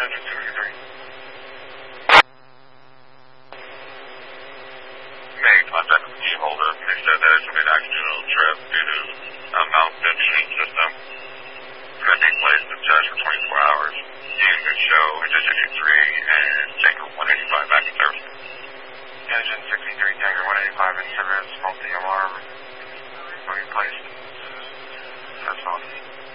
Engine 63. Made contact with the key holder. They said that it's going to be an accidental trip due to a mounted machine system. It's going to take place in test for 24 hours. You can show Engine 63 and Tanker 185 back in service. Engine 63, Tanker 185 in service. Faulty alarm. Replaced. That's all.